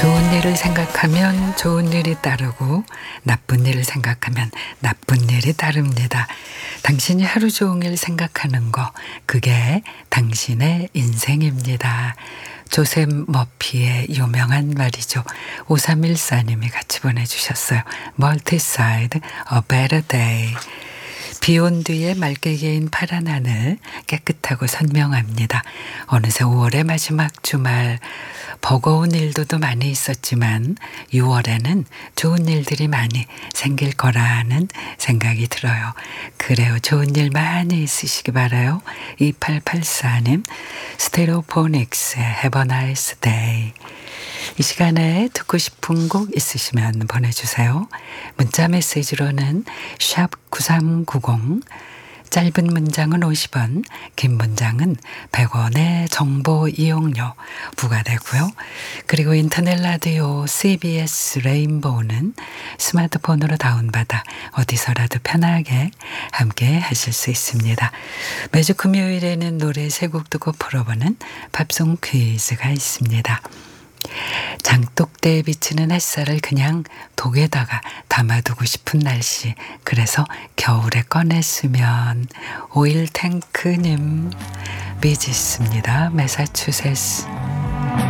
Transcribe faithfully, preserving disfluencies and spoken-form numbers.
좋은 일을 생각하면 좋은 일이 따르고 나쁜 일을 생각하면 나쁜 일이 따릅니다. 당신이 하루 종일 생각하는 거, 그게 당신의 인생입니다. 조셉 머피의 유명한 말이죠. 오삼일사님이 같이 보내주셨어요. Multicide, a better day. 비 온 뒤에 맑게 개인 파란 하늘, 깨끗하고 선명합니다. 어느새 오월의 마지막 주말, 버거운 일도 많이 있었지만 유월에는 좋은 일들이 많이 생길 거라는 생각이 들어요. 그래요. 좋은 일 많이 있으시기 바라요. 이팔팔사님, 스테레오포닉스의 Have a nice day. 이 시간에 듣고 싶은 곡 있으시면 보내주세요. 문자 메시지로는 샵 구삼구공, 짧은 문장은 오십 원, 긴 문장은 백 원의 정보 이용료 부과되고요. 그리고 인터넷 라디오 씨비에스 레인보우는 스마트폰으로 다운받아 어디서라도 편하게 함께 하실 수 있습니다. 매주 금요일에는 노래 세 곡 듣고 풀어보는 팝송 퀴즈가 있습니다. 장독대에 비치는 햇살을 그냥 독에다가 담아두고 싶은 날씨. 그래서 겨울에 꺼냈으면. 오일 탱크님, 비지스입니다. 매사추세츠.